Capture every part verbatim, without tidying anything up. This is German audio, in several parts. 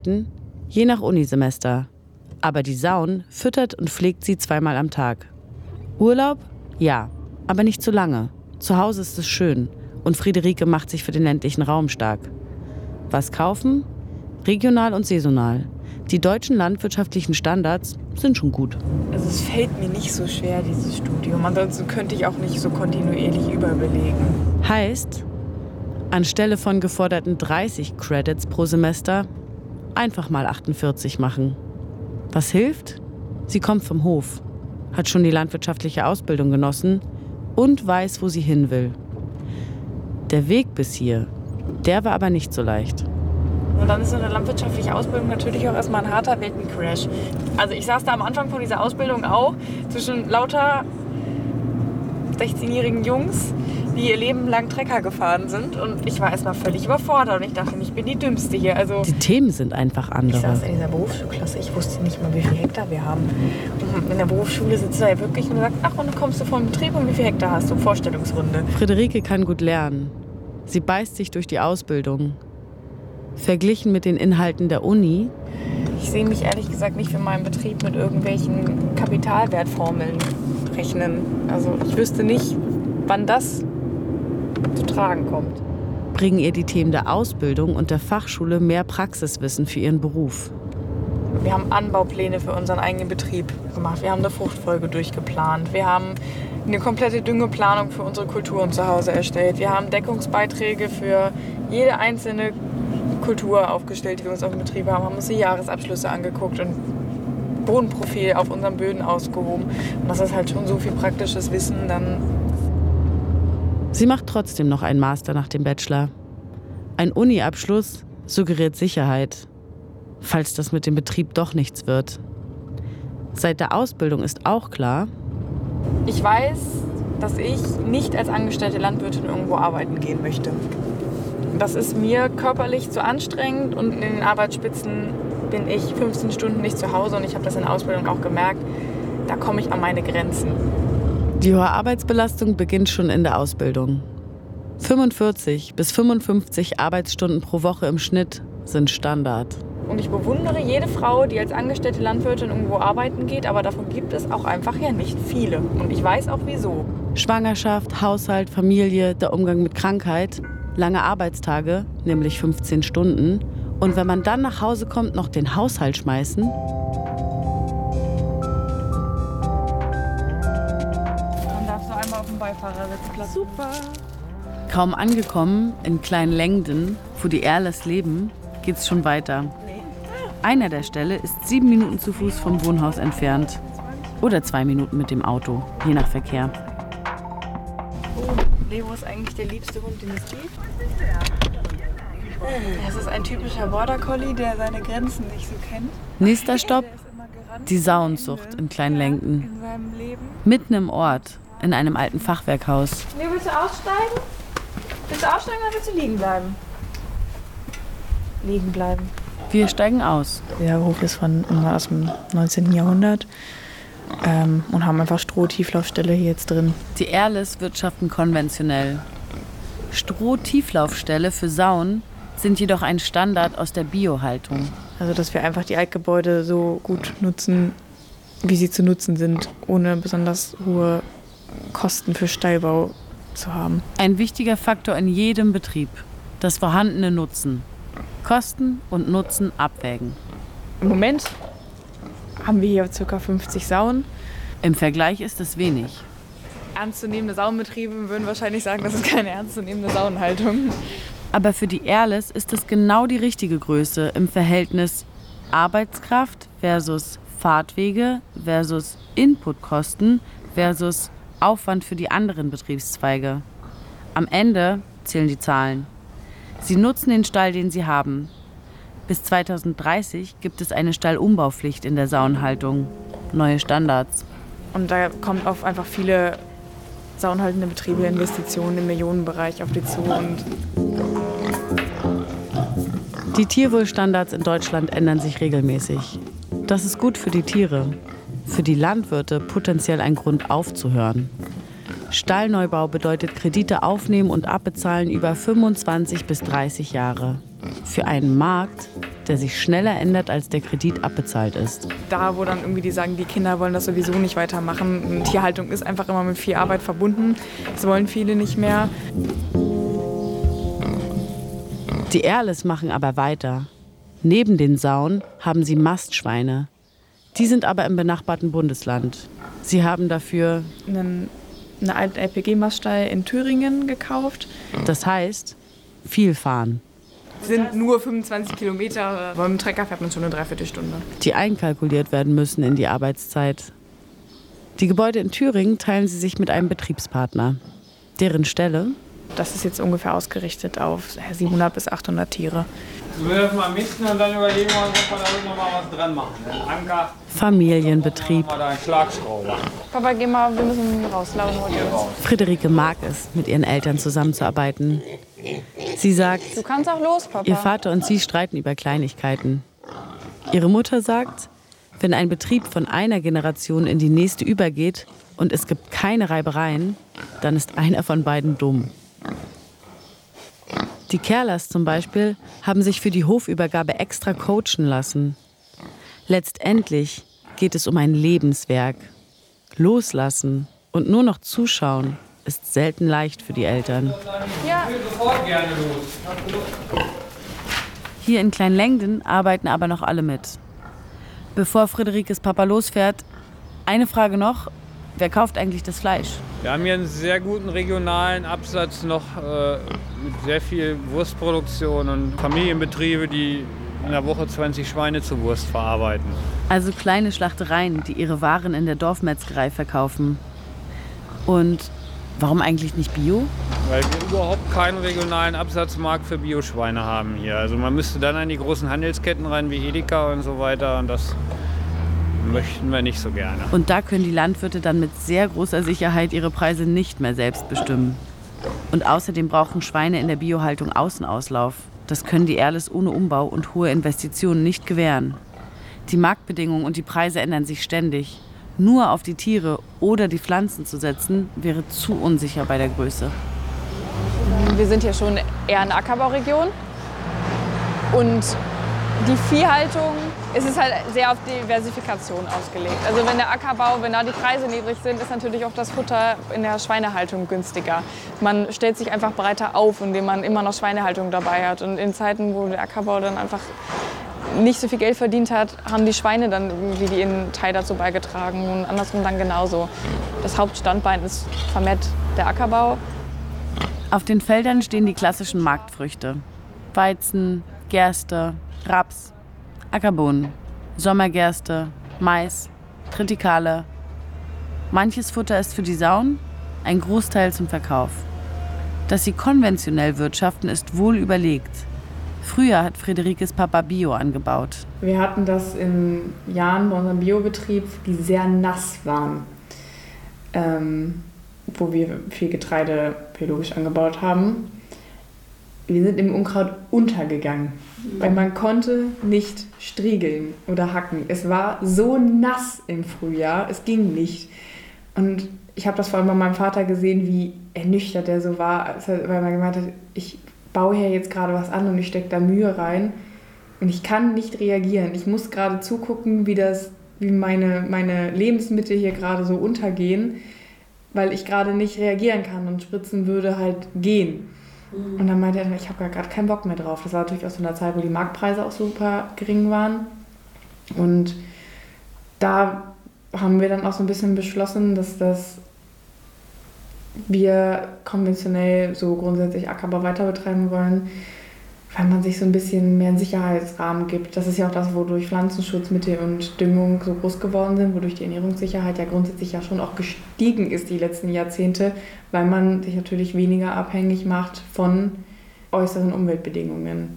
Je nach Unisemester. Aber die Sauen füttert und pflegt sie zweimal am Tag. Urlaub? Ja, aber nicht zu lange. Zu Hause ist es schön und Friederike macht sich für den ländlichen Raum stark. Was kaufen? Regional und saisonal. Die deutschen landwirtschaftlichen Standards sind schon gut. Also es fällt mir nicht so schwer, dieses Studium. Ansonsten könnte ich auch nicht so kontinuierlich überbelegen. Heißt, anstelle von geforderten dreißig Credits pro Semester einfach mal achtundvierzig machen. Was hilft? Sie kommt vom Hof, hat schon die landwirtschaftliche Ausbildung genossen und weiß, wo sie hin will. Der Weg bis hier, der war aber nicht so leicht. Und dann ist so eine landwirtschaftliche Ausbildung natürlich auch erstmal ein harter Weltencrash. Also ich saß da am Anfang von dieser Ausbildung auch zwischen lauter sechzehnjährigen Jungs, die ihr Leben lang Trecker gefahren sind. Und ich war erstmal völlig überfordert und ich dachte, ich bin die Dümmste hier. Also die Themen sind einfach andere. Ich saß in dieser Berufsschulklasse, ich wusste nicht mal, wie viel Hektar wir haben. Und in der Berufsschule sitzt du ja wirklich und sagt, ach, und dann kommst du vom Betrieb und wie viel Hektar hast du? Vorstellungsrunde. Friederike kann gut lernen. Sie beißt sich durch die Ausbildung. Verglichen mit den Inhalten der Uni. Ich sehe mich ehrlich gesagt nicht für meinen Betrieb mit irgendwelchen Kapitalwertformeln rechnen. Also ich wüsste nicht, wann das zu tragen kommt. Bringen ihr die Themen der Ausbildung und der Fachschule mehr Praxiswissen für ihren Beruf. Wir haben Anbaupläne für unseren eigenen Betrieb gemacht. Wir haben eine Fruchtfolge durchgeplant. Wir haben eine komplette Düngeplanung für unsere Kulturen zu Hause erstellt. Wir haben Deckungsbeiträge für jede einzelne Kultur aufgestellt, die wir uns auf dem Betrieb haben. Wir haben uns die Jahresabschlüsse angeguckt und Bodenprofil auf unseren Böden ausgehoben. Und das ist halt schon so viel praktisches Wissen. Dann Sie macht trotzdem noch einen Master nach dem Bachelor. Ein Uni-Abschluss suggeriert Sicherheit, falls das mit dem Betrieb doch nichts wird. Seit der Ausbildung ist auch klar: Ich weiß, dass ich nicht als angestellte Landwirtin irgendwo arbeiten gehen möchte. Das ist mir körperlich zu anstrengend und in den Arbeitsspitzen bin ich fünfzehn Stunden nicht zu Hause und ich habe das in der Ausbildung auch gemerkt, da komme ich an meine Grenzen. Die hohe Arbeitsbelastung beginnt schon in der Ausbildung. fünfundvierzig bis fünfundfünfzig Arbeitsstunden pro Woche im Schnitt sind Standard. Und ich bewundere jede Frau, die als angestellte Landwirtin irgendwo arbeiten geht, aber davon gibt es auch einfach ja nicht viele. Und ich weiß auch wieso. Schwangerschaft, Haushalt, Familie, der Umgang mit Krankheit, lange Arbeitstage, nämlich fünfzehn Stunden. Und wenn man dann nach Hause kommt, noch den Haushalt schmeißen. Auf dem Beifahrersitzplatz. Super. Kaum angekommen in Kleinlengden, wo die Erles leben, geht's schon weiter. Einer der Ställe ist sieben Minuten zu Fuß vom Wohnhaus entfernt. Oder zwei Minuten mit dem Auto, je nach Verkehr. Oh, Leo ist eigentlich der liebste Hund, den es gibt. Das ist ein typischer Border Collie, der seine Grenzen nicht so kennt. Nächster Stopp, die Sauenzucht in Kleinlengden. In seinem Leben. Mitten im Ort. In einem alten Fachwerkhaus. Leo, willst du aussteigen? Willst du aussteigen oder willst du liegen bleiben? Liegen bleiben. Wir steigen aus. Der Hof ist von, aus dem neunzehnten Jahrhundert ähm, und haben einfach Stroh-Tieflaufställe hier jetzt drin. Die Erles wirtschaften konventionell. Stroh-Tieflaufställe für Sauen sind jedoch ein Standard aus der Biohaltung. Also dass wir einfach die Altgebäude so gut nutzen, wie sie zu nutzen sind, ohne besonders hohe Kosten für Stallbau zu haben. Ein wichtiger Faktor in jedem Betrieb, das vorhandene Nutzen. Kosten und Nutzen abwägen. Im Moment haben wir hier ca. fünfzig Sauen. Im Vergleich ist es wenig. Ernstzunehmende Sauenbetriebe würden wahrscheinlich sagen, das ist keine ernstzunehmende Sauenhaltung. Aber für die Erles ist es genau die richtige Größe im Verhältnis Arbeitskraft versus Fahrtwege versus Inputkosten versus Aufwand für die anderen Betriebszweige. Am Ende zählen die Zahlen. Sie nutzen den Stall, den sie haben. Bis zweitausenddreißig gibt es eine Stallumbaupflicht in der Sauenhaltung. Neue Standards. Und da kommt auf einfach viele sauenhaltende Betriebe, Investitionen im Millionenbereich auf die zu. Und die Tierwohlstandards in Deutschland ändern sich regelmäßig. Das ist gut für die Tiere. Für die Landwirte potenziell ein Grund aufzuhören. Stallneubau bedeutet Kredite aufnehmen und abbezahlen über fünfundzwanzig bis dreißig Jahre. Für einen Markt der sich schneller ändert, als der Kredit abbezahlt ist. Da, wo dann irgendwie die sagen, die Kinder wollen das sowieso nicht weitermachen. Tierhaltung ist einfach immer mit viel Arbeit verbunden. Das wollen viele nicht mehr. Die Erles machen aber weiter. Neben den Sauen haben sie Mastschweine. Die sind aber im benachbarten Bundesland. Sie haben dafür einen, einen alten L P G-Maststall in Thüringen gekauft. Das heißt, viel fahren. Sind nur fünfundzwanzig Kilometer. Beim Trecker fährt man schon eine Dreiviertelstunde. Die einkalkuliert werden müssen in die Arbeitszeit. Die Gebäude in Thüringen teilen sie sich mit einem Betriebspartner. Deren Stelle? Das ist jetzt ungefähr ausgerichtet auf siebenhundert bis achthundert Tiere. Wir müssen das mal mixen und dann überlegen wir uns, ob wir da noch mal was dran machen. Den Anker. Familienbetrieb. Mal da einen Schlagschrauber. Papa, geh mal, wir müssen rauslaufen. Friederike mag es, mit ihren Eltern zusammenzuarbeiten. Sie sagt, du kannst auch los, Papa. Ihr Vater und sie streiten über Kleinigkeiten. Ihre Mutter sagt, wenn ein Betrieb von einer Generation in die nächste übergeht und es gibt keine Reibereien, dann ist einer von beiden dumm. Die Kerlers zum Beispiel haben sich für die Hofübergabe extra coachen lassen. Letztendlich geht es um ein Lebenswerk. Loslassen und nur noch zuschauen ist selten leicht für die Eltern. Ja. Ich will sofort gerne los. Hier in Kleinlengden arbeiten aber noch alle mit. Bevor Friederikes Papa losfährt, eine Frage noch. Wer kauft eigentlich das Fleisch? Wir haben hier einen sehr guten regionalen Absatz noch äh, mit sehr viel Wurstproduktion und Familienbetriebe, die in der Woche zwanzig Schweine zu Wurst verarbeiten. Also kleine Schlachtereien, die ihre Waren in der Dorfmetzgerei verkaufen. Und warum eigentlich nicht Bio? Weil wir überhaupt keinen regionalen Absatzmarkt für Bioschweine haben hier. Also man müsste dann an die großen Handelsketten rein wie Edeka und so weiter und das möchten wir nicht so gerne. Und da können die Landwirte dann mit sehr großer Sicherheit ihre Preise nicht mehr selbst bestimmen. Und außerdem brauchen Schweine in der Biohaltung Außenauslauf. Das können die Erles ohne Umbau und hohe Investitionen nicht gewähren. Die Marktbedingungen und die Preise ändern sich ständig. Nur auf die Tiere oder die Pflanzen zu setzen, wäre zu unsicher bei der Größe. Wir sind hier schon eher eine Ackerbauregion. Und die Viehhaltung, es ist halt sehr auf Diversifikation ausgelegt. Also wenn der Ackerbau, wenn da die Preise niedrig sind, ist natürlich auch das Futter in der Schweinehaltung günstiger. Man stellt sich einfach breiter auf, indem man immer noch Schweinehaltung dabei hat. Und in Zeiten, wo der Ackerbau dann einfach nicht so viel Geld verdient hat, haben die Schweine dann irgendwie ihren Teil dazu beigetragen und andersrum dann genauso. Das Hauptstandbein ist vermehrt der Ackerbau. Auf den Feldern stehen die klassischen Marktfrüchte. Weizen, Gerste, Raps, Ackerbohnen, Sommergerste, Mais, Tritikale. Manches Futter ist für die Sauen, ein Großteil zum Verkauf. Dass sie konventionell wirtschaften, ist wohl überlegt. Früher hat Friederikes Papa Bio angebaut. Wir hatten das in Jahren bei unserem Biobetrieb, die sehr nass waren, ähm, wo wir viel Getreide biologisch angebaut haben. Wir sind im Unkraut untergegangen, weil man konnte nicht striegeln oder hacken. Es war so nass im Frühjahr, es ging nicht. Und ich habe das vor allem bei meinem Vater gesehen, wie ernüchtert er so war, weil man gemeint hat, ich baue hier jetzt gerade was an und ich stecke da Mühe rein und ich kann nicht reagieren. Ich muss gerade zugucken, wie, das, wie meine, meine Lebensmittel hier gerade so untergehen, weil ich gerade nicht reagieren kann und spritzen würde halt gehen. Und dann meinte er, ich habe gerade keinen Bock mehr drauf. Das war natürlich aus so einer Zeit, wo die Marktpreise auch super gering waren. Und da haben wir dann auch so ein bisschen beschlossen, dass das wir konventionell so grundsätzlich Ackerbau weiter betreiben wollen, weil man sich so ein bisschen mehr einen Sicherheitsrahmen gibt. Das ist ja auch das, wodurch Pflanzenschutzmittel und Düngung so groß geworden sind, wodurch die Ernährungssicherheit ja grundsätzlich ja schon auch gestiegen ist die letzten Jahrzehnte, weil man sich natürlich weniger abhängig macht von äußeren Umweltbedingungen.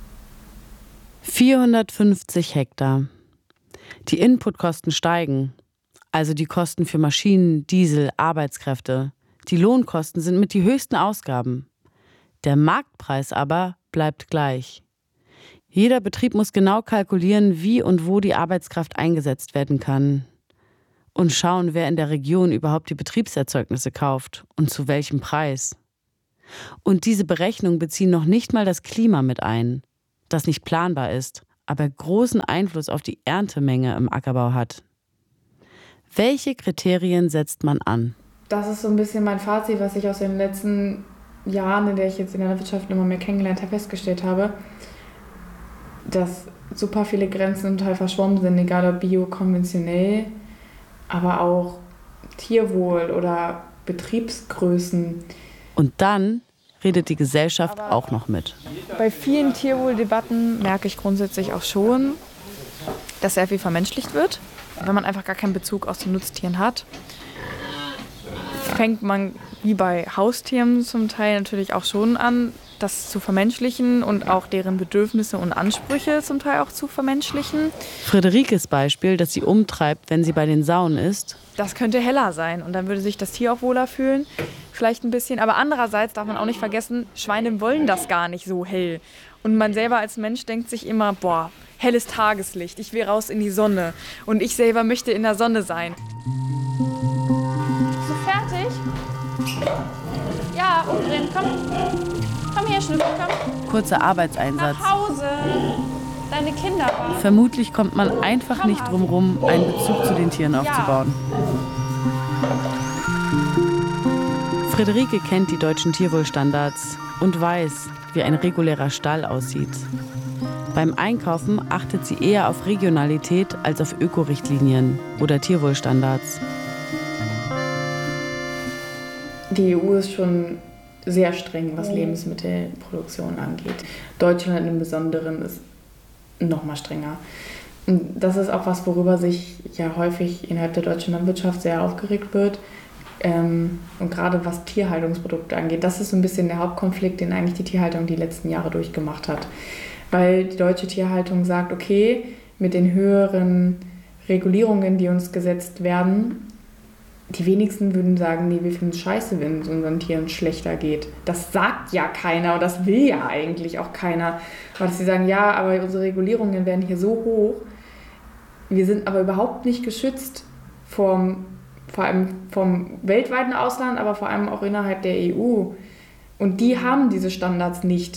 vierhundertfünfzig Hektar. Die Inputkosten steigen, also die Kosten für Maschinen, Diesel, Arbeitskräfte. Die Lohnkosten sind mit die höchsten Ausgaben. Der Marktpreis aber bleibt gleich. Jeder Betrieb muss genau kalkulieren, wie und wo die Arbeitskraft eingesetzt werden kann. Und schauen, wer in der Region überhaupt die Betriebserzeugnisse kauft und zu welchem Preis. Und diese Berechnungen beziehen noch nicht mal das Klima mit ein, das nicht planbar ist, aber großen Einfluss auf die Erntemenge im Ackerbau hat. Welche Kriterien setzt man an? Das ist so ein bisschen mein Fazit, was ich aus den letzten Jahren, in der ich jetzt in der Landwirtschaft immer mehr kennengelernt habe, festgestellt habe, dass super viele Grenzen zum Teil verschwommen sind, egal ob bio, konventionell, aber auch Tierwohl oder Betriebsgrößen. Und dann redet die Gesellschaft aber auch noch mit. Bei vielen Tierwohldebatten merke ich grundsätzlich auch schon, dass sehr viel vermenschlicht wird. Wenn man einfach gar keinen Bezug aus den Nutztieren hat, fängt man wie bei Haustieren zum Teil natürlich auch schon an, das zu vermenschlichen und auch deren Bedürfnisse und Ansprüche zum Teil auch zu vermenschlichen. Friederikes Beispiel, das sie umtreibt, wenn sie bei den Sauen ist. Das könnte heller sein und dann würde sich das Tier auch wohler fühlen, vielleicht ein bisschen. Aber andererseits darf man auch nicht vergessen, Schweine wollen das gar nicht so hell. Und man selber als Mensch denkt sich immer, boah, helles Tageslicht, ich will raus in die Sonne. Und ich selber möchte in der Sonne sein. Bist du fertig? Ja, umdrehen, komm. Komm her, Schnüffel, komm. Kurzer Arbeitseinsatz. Nach Hause. Deine Kinder waren. Vermutlich kommt man einfach nicht drum rum, einen Bezug zu den Tieren aufzubauen. Friederike kennt die deutschen Tierwohlstandards und weiß, wie ein regulärer Stall aussieht. Beim Einkaufen achtet sie eher auf Regionalität als auf Ökorichtlinien oder Tierwohlstandards. Die E U ist schon sehr streng, was Lebensmittelproduktion angeht. Deutschland im Besonderen ist noch mal strenger. Und das ist auch was, worüber sich ja häufig innerhalb der deutschen Landwirtschaft sehr aufgeregt wird. Ähm, und gerade was Tierhaltungsprodukte angeht, das ist so ein bisschen der Hauptkonflikt, den eigentlich die Tierhaltung die letzten Jahre durchgemacht hat. Weil die deutsche Tierhaltung sagt, okay, mit den höheren Regulierungen, die uns gesetzt werden, die wenigsten würden sagen, nee, wir finden es scheiße, wenn es unseren Tieren schlechter geht. Das sagt ja keiner und das will ja eigentlich auch keiner. Aber dass sie sagen, ja, aber unsere Regulierungen werden hier so hoch, wir sind aber überhaupt nicht geschützt vom, vor allem vom weltweiten Ausland, aber vor allem auch innerhalb der E U. Und die haben diese Standards nicht.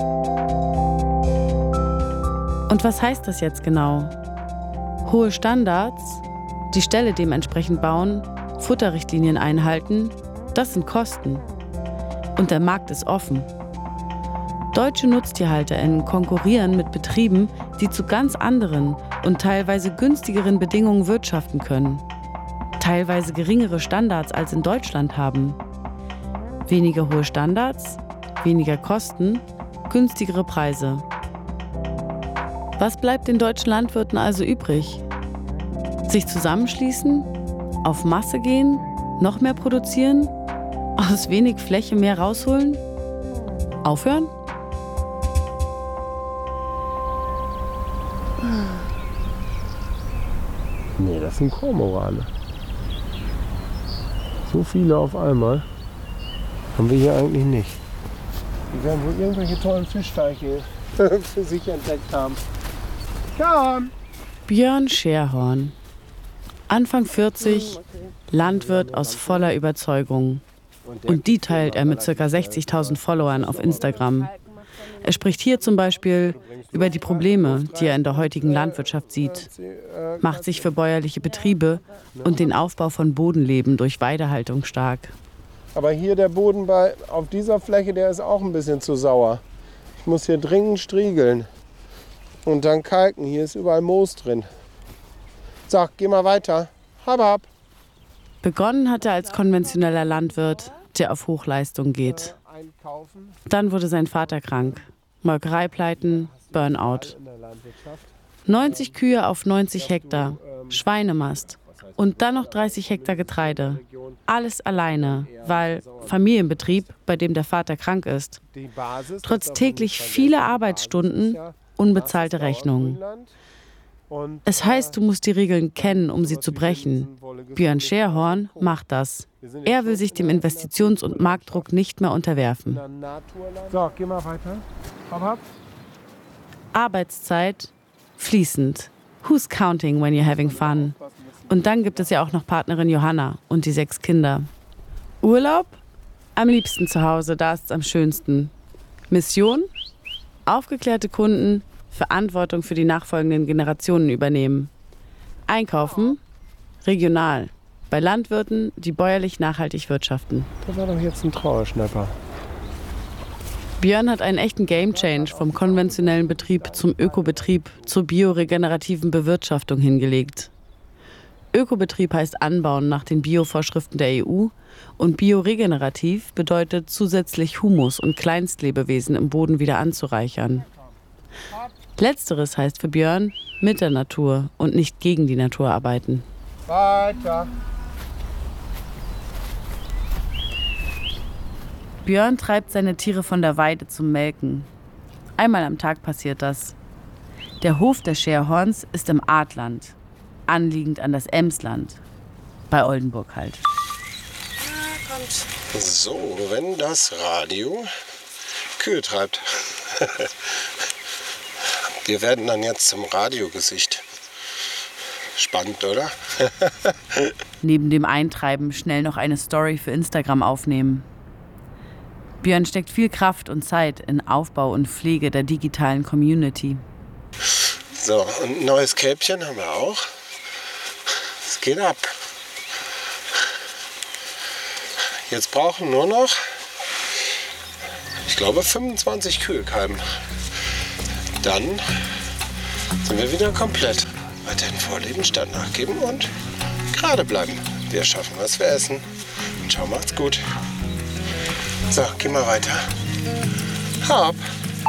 Und was heißt das jetzt genau? Hohe Standards, die Ställe dementsprechend bauen, Futterrichtlinien einhalten, das sind Kosten. Und der Markt ist offen. Deutsche NutztierhalterInnen konkurrieren mit Betrieben, die zu ganz anderen und teilweise günstigeren Bedingungen wirtschaften können. Teilweise geringere Standards als in Deutschland haben. Weniger hohe Standards, weniger Kosten, günstigere Preise. Was bleibt den deutschen Landwirten also übrig? Sich zusammenschließen? Auf Masse gehen? Noch mehr produzieren? Aus wenig Fläche mehr rausholen? Aufhören? Nee, das sind Kormorane. So viele auf einmal haben wir hier eigentlich nicht. Die werden wohl irgendwelche tollen Fischteiche für sich entdeckt haben. Ja. Björn Scherhorn, Anfang vierzig, Landwirt aus voller Überzeugung. Und die teilt er mit ca. sechzigtausend Followern auf Instagram. Er spricht hier zum Beispiel über die Probleme, die er in der heutigen Landwirtschaft sieht, macht sich für bäuerliche Betriebe und den Aufbau von Bodenleben durch Weidehaltung stark. Aber hier der Boden bei, auf dieser Fläche, der ist auch ein bisschen zu sauer. Ich muss hier dringend striegeln und dann kalken. Hier ist überall Moos drin. So, geh mal weiter. Hab, hab. Begonnen hat er als konventioneller Landwirt, der auf Hochleistung geht. Dann wurde sein Vater krank. Molkereipleiten, Burnout. neunzig Kühe auf neunzig Hektar, Schweinemast und dann noch dreißig Hektar Getreide. Alles alleine, weil Familienbetrieb, bei dem der Vater krank ist. Trotz täglich vieler Arbeitsstunden, unbezahlte Rechnungen. Es heißt, du musst die Regeln kennen, um sie zu brechen. Björn Scherhorn macht das. Er will sich dem Investitions- und Marktdruck nicht mehr unterwerfen. So, geh mal weiter. Hopp, hopp. Arbeitszeit fließend. Who's counting when you're having fun? Und dann gibt es ja auch noch Partnerin Johanna und die sechs Kinder. Urlaub? Am liebsten zu Hause, da ist es am schönsten. Mission? Aufgeklärte Kunden Verantwortung für die nachfolgenden Generationen übernehmen. Einkaufen, regional. Bei Landwirten, die bäuerlich nachhaltig wirtschaften. Das war doch jetzt ein Trauerschnapper. Björn hat einen echten Game-Change vom konventionellen Betrieb zum Ökobetrieb, zur bioregenerativen Bewirtschaftung hingelegt. Ökobetrieb heißt Anbauen nach den Biovorschriften der E U und bioregenerativ bedeutet zusätzlich Humus und Kleinstlebewesen im Boden wieder anzureichern. Letzteres heißt für Björn mit der Natur und nicht gegen die Natur arbeiten. Weiter. Björn treibt seine Tiere von der Weide zum Melken. Einmal am Tag passiert das. Der Hof der Scherhorns ist im Artland, anliegend an das Emsland, bei Oldenburg halt. So, wenn das Radio Kühe treibt. Wir werden dann jetzt zum Radiogesicht. Spannend, oder? Neben dem Eintreiben schnell noch eine Story für Instagram aufnehmen. Björn steckt viel Kraft und Zeit in Aufbau und Pflege der digitalen Community. So, und ein neues Kälbchen haben wir auch. Es geht ab. Jetzt brauchen nur noch, ich glaube, fünfundzwanzig Kühe kalben. Dann sind wir wieder komplett. Weiterhin Vorleben, Stand nachgeben und gerade bleiben. Wir schaffen, was wir essen. Ciao, macht's gut. So, geh mal weiter. Hau ab.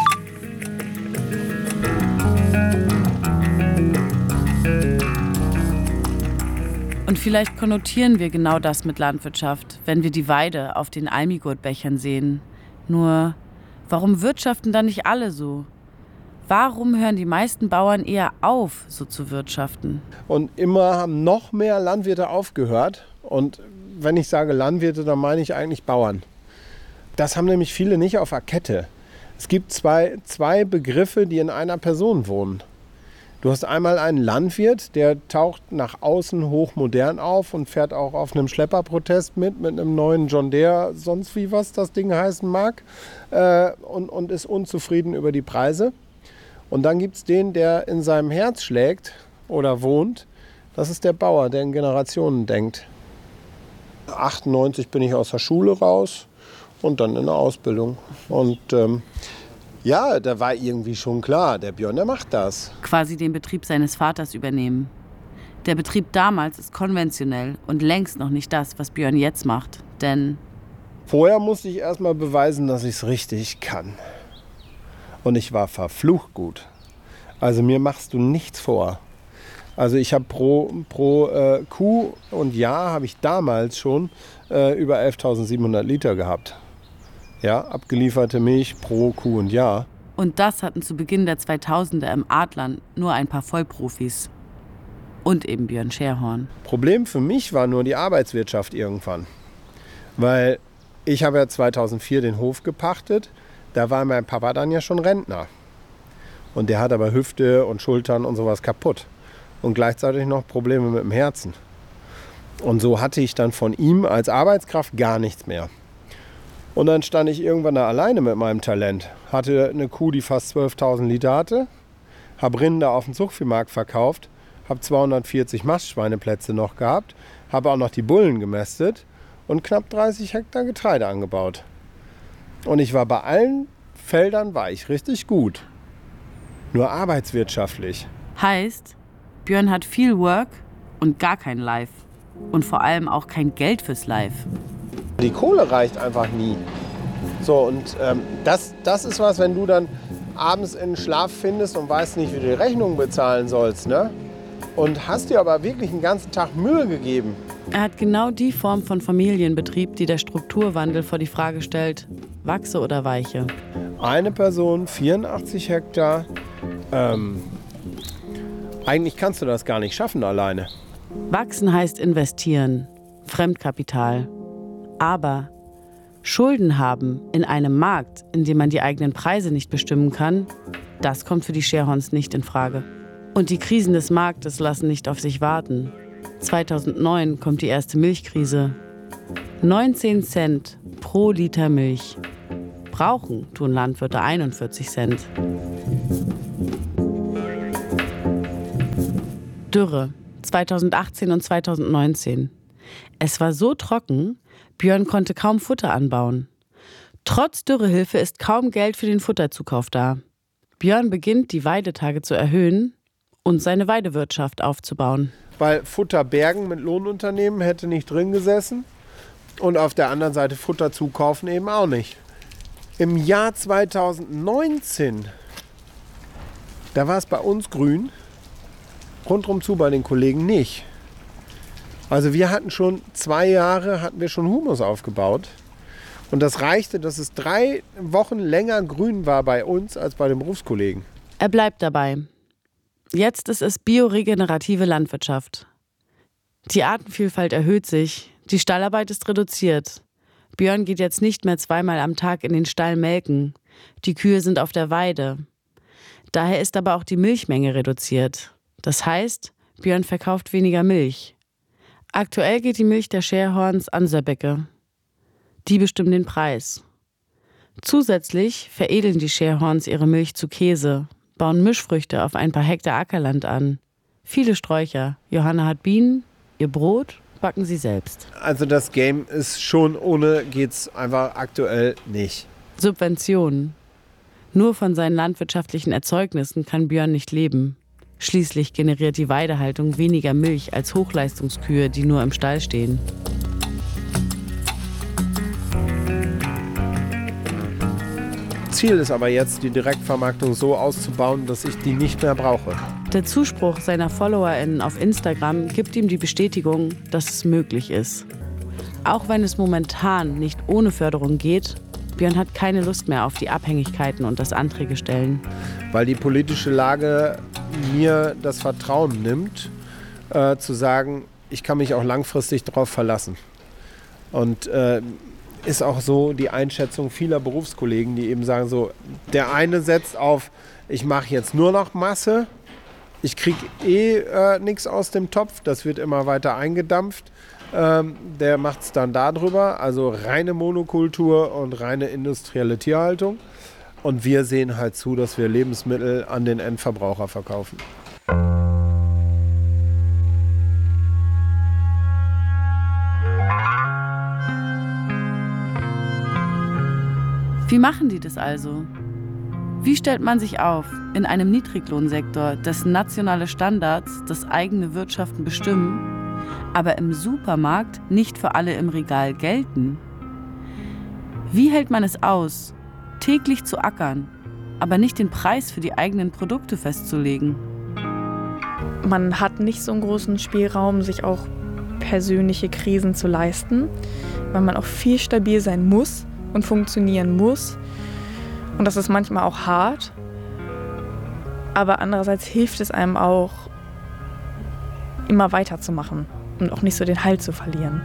Und vielleicht konnotieren wir genau das mit Landwirtschaft, wenn wir die Weide auf den Almigurt-Bechern sehen. Nur, warum wirtschaften dann nicht alle so? Warum hören die meisten Bauern eher auf, so zu wirtschaften? Und immer haben noch mehr Landwirte aufgehört. Und wenn ich sage Landwirte, dann meine ich eigentlich Bauern. Das haben nämlich viele nicht auf der Kette. Es gibt zwei, zwei Begriffe, die in einer Person wohnen. Du hast einmal einen Landwirt, der taucht nach außen hochmodern auf und fährt auch auf einem Schlepperprotest mit, mit einem neuen John Deere, sonst wie was das Ding heißen mag, äh, und, und ist unzufrieden über die Preise. Und dann gibt es den, der in seinem Herz schlägt oder wohnt. Das ist der Bauer, der in Generationen denkt. achtundneunzig bin ich aus der Schule raus und dann in der Ausbildung. Und ähm, ja, da war irgendwie schon klar, der Björn, der macht das. Quasi den Betrieb seines Vaters übernehmen. Der Betrieb damals ist konventionell und längst noch nicht das, was Björn jetzt macht. Denn vorher musste ich erst mal beweisen, dass ich es richtig kann. Und ich war verflucht gut. Also mir machst du nichts vor. Also ich habe pro, pro äh, Kuh und Jahr habe ich damals schon äh, über elftausendsiebenhundert Liter gehabt. Ja, abgelieferte Milch pro Kuh und Jahr. Und das hatten zu Beginn der zweitausender im Artland nur ein paar Vollprofis. Und eben Björn Scherhorn. Problem für mich war nur die Arbeitswirtschaft irgendwann. Weil ich habe ja zweitausendvier den Hof gepachtet. Da war mein Papa dann ja schon Rentner. Und der hat aber Hüfte und Schultern und sowas kaputt. Und gleichzeitig noch Probleme mit dem Herzen. Und so hatte ich dann von ihm als Arbeitskraft gar nichts mehr. Und dann stand ich irgendwann da alleine mit meinem Talent. Hatte eine Kuh, die fast zwölftausend Liter hatte. Habe Rinder auf dem Zuchtviehmarkt verkauft. Habe zweihundertvierzig Mastschweineplätze noch gehabt. Habe auch noch die Bullen gemästet. Und knapp dreißig Hektar Getreide angebaut. Und ich war bei allen Feldern war ich richtig gut. Nur arbeitswirtschaftlich. Heißt, Björn hat viel Work und gar kein Life. Und vor allem auch kein Geld fürs Life. Die Kohle reicht einfach nie. So, und ähm, das, das ist was, wenn du dann abends in den Schlaf findest und weißt nicht, wie du die Rechnung bezahlen sollst, ne? Und hast dir aber wirklich einen ganzen Tag Mühe gegeben. Er hat genau die Form von Familienbetrieb, die der Strukturwandel vor die Frage stellt, wachse oder weiche. Eine Person, vierundachtzig Hektar. Ähm, eigentlich kannst du das gar nicht schaffen alleine. Wachsen heißt investieren, Fremdkapital. Aber Schulden haben in einem Markt, in dem man die eigenen Preise nicht bestimmen kann, das kommt für die Scherhorns nicht in Frage. Und die Krisen des Marktes lassen nicht auf sich warten. zweitausendneun kommt die erste Milchkrise. neunzehn Cent pro Liter Milch. Brauchen tun Landwirte einundvierzig Cent. Dürre, zweitausendachtzehn und zweitausendneunzehn. Es war so trocken, Björn konnte kaum Futter anbauen. Trotz Dürrehilfe ist kaum Geld für den Futterzukauf da. Björn beginnt, die Weidetage zu erhöhen und seine Weidewirtschaft aufzubauen. Weil Futter bergen mit Lohnunternehmen hätte nicht drin gesessen und auf der anderen Seite Futter zukaufen eben auch nicht. Im Jahr zweitausendneunzehn, da war es bei uns grün, rundrum zu bei den Kollegen nicht. Also wir hatten schon zwei Jahre, hatten wir schon Humus aufgebaut. Und das reichte, dass es drei Wochen länger grün war bei uns als bei den Berufskollegen. Er bleibt dabei. Jetzt ist es bioregenerative Landwirtschaft. Die Artenvielfalt erhöht sich, die Stallarbeit ist reduziert. Björn geht jetzt nicht mehr zweimal am Tag in den Stall melken. Die Kühe sind auf der Weide. Daher ist aber auch die Milchmenge reduziert. Das heißt, Björn verkauft weniger Milch. Aktuell geht die Milch der Scherhorns an Söbbecke. Die bestimmen den Preis. Zusätzlich veredeln die Scherhorns ihre Milch zu Käse, bauen Mischfrüchte auf ein paar Hektar Ackerland an. Viele Sträucher. Johanna hat Bienen, ihr Brot backen sie selbst. Also das Game ist schon, ohne geht's einfach aktuell nicht. Subventionen. Nur von seinen landwirtschaftlichen Erzeugnissen kann Björn nicht leben. Schließlich generiert die Weidehaltung weniger Milch als Hochleistungskühe, die nur im Stall stehen. Ziel ist aber jetzt, die Direktvermarktung so auszubauen, dass ich die nicht mehr brauche. Der Zuspruch seiner FollowerInnen auf Instagram gibt ihm die Bestätigung, dass es möglich ist. Auch wenn es momentan nicht ohne Förderung geht, Björn hat keine Lust mehr auf die Abhängigkeiten und das Anträge stellen. Weil die politische Lage mir das Vertrauen nimmt, äh, zu sagen, ich kann mich auch langfristig darauf verlassen. Und äh, ist auch so die Einschätzung vieler Berufskollegen, die eben sagen so, der eine setzt auf, ich mache jetzt nur noch Masse, ich kriege eh äh, nichts aus dem Topf, das wird immer weiter eingedampft. Ähm, der macht es dann darüber, also reine Monokultur und reine industrielle Tierhaltung. Und wir sehen halt zu, dass wir Lebensmittel an den Endverbraucher verkaufen. Wie machen die das also? Wie stellt man sich auf in einem Niedriglohnsektor, dessen nationale Standards das eigene Wirtschaften bestimmen, aber im Supermarkt nicht für alle im Regal gelten? Wie hält man es aus, täglich zu ackern, aber nicht den Preis für die eigenen Produkte festzulegen? Man hat nicht so einen großen Spielraum, sich auch persönliche Krisen zu leisten, weil man auch viel stabil sein muss und funktionieren muss. Und das ist manchmal auch hart. Aber andererseits hilft es einem auch, immer weiterzumachen und auch nicht so den Halt zu verlieren.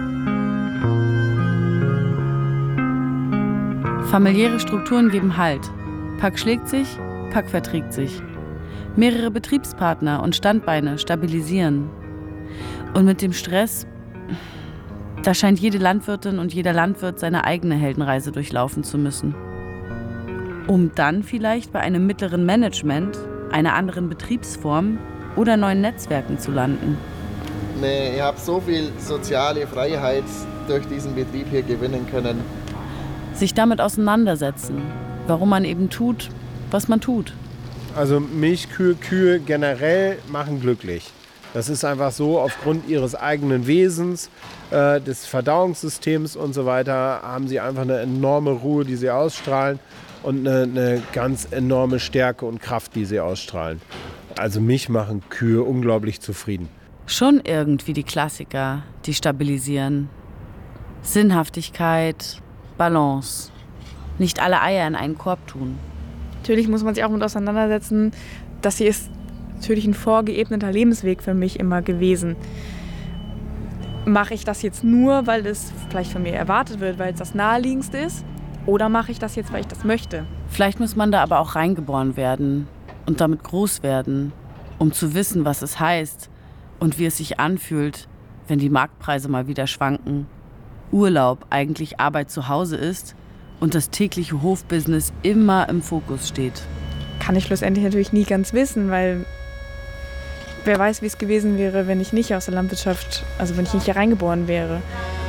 Familiäre Strukturen geben Halt. Pack schlägt sich, Pack verträgt sich. Mehrere Betriebspartner und Standbeine stabilisieren. Und mit dem Stress, da scheint jede Landwirtin und jeder Landwirt seine eigene Heldenreise durchlaufen zu müssen. Um dann vielleicht bei einem mittleren Management, einer anderen Betriebsform oder neuen Netzwerken zu landen. Nee, ich habe so viel soziale Freiheit durch diesen Betrieb hier gewinnen können. Sich damit auseinandersetzen, warum man eben tut, was man tut. Also Milchkühe, Kühe generell machen glücklich. Das ist einfach so, aufgrund ihres eigenen Wesens, äh, des Verdauungssystems und so weiter, haben sie einfach eine enorme Ruhe, die sie ausstrahlen und eine, eine ganz enorme Stärke und Kraft, die sie ausstrahlen. Also mich machen Kühe unglaublich zufrieden. Schon irgendwie die Klassiker, die stabilisieren. Sinnhaftigkeit, Balance. Nicht alle Eier in einen Korb tun. Natürlich muss man sich auch mit auseinandersetzen, das hier ist natürlich ein vorgeebneter Lebensweg für mich immer gewesen. Mache ich das jetzt nur, weil es vielleicht von mir erwartet wird, weil es das Naheliegendste ist? Oder mache ich das jetzt, weil ich das möchte? Vielleicht muss man da aber auch reingeboren werden und damit groß werden, um zu wissen, was es heißt und wie es sich anfühlt, wenn die Marktpreise mal wieder schwanken, Urlaub eigentlich Arbeit zu Hause ist und das tägliche Hofbusiness immer im Fokus steht. Kann ich schlussendlich natürlich nie ganz wissen, weil wer weiß, wie es gewesen wäre, wenn ich nicht aus der Landwirtschaft, also wenn ich nicht hier reingeboren wäre.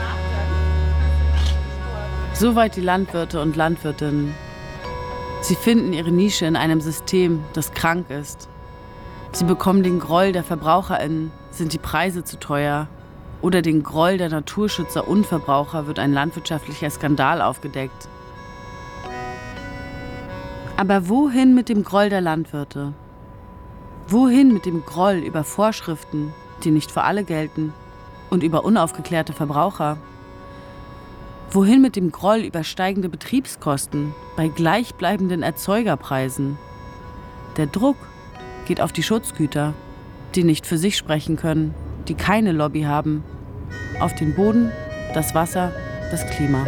Soweit die Landwirte und Landwirtinnen. Sie finden ihre Nische in einem System, das krank ist. Sie bekommen den Groll der VerbraucherInnen, sind die Preise zu teuer? Oder den Groll der Naturschützer und Verbraucher, wird ein landwirtschaftlicher Skandal aufgedeckt. Aber wohin mit dem Groll der Landwirte? Wohin mit dem Groll über Vorschriften, die nicht für alle gelten, und über unaufgeklärte Verbraucher? Wohin mit dem Groll über steigende Betriebskosten bei gleichbleibenden Erzeugerpreisen? Der Druck geht auf die Schutzgüter, die nicht für sich sprechen können, die keine Lobby haben, auf den Boden, das Wasser, das Klima.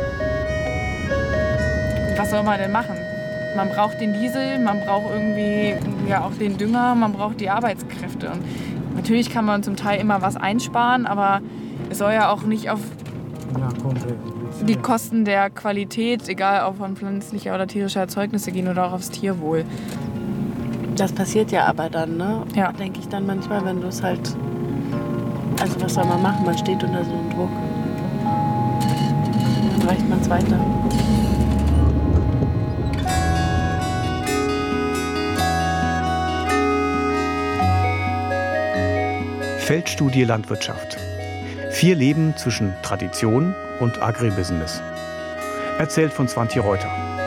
Was soll man denn machen? Man braucht den Diesel, man braucht irgendwie ja auch den Dünger, man braucht die Arbeitskräfte. Und natürlich kann man zum Teil immer was einsparen, aber es soll ja auch nicht auf die Kosten der Qualität, egal ob von pflanzlicher oder tierischer Erzeugnisse gehen oder auch aufs Tierwohl. Das passiert ja aber dann, ne? Ja. Denke ich dann manchmal, wenn du es halt... Also was soll man machen? Man steht unter so einem Druck. Dann reicht man es weiter. Feldstudie Landwirtschaft. Vier Leben zwischen Tradition und Agribusiness. Erzählt von Svante Reuter.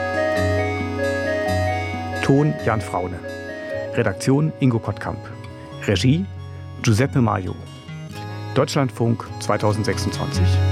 Ton Jan Fraune. Redaktion Ingo Kottkamp. Regie Giuseppe Maio. Deutschlandfunk zweitausendsechsundzwanzig.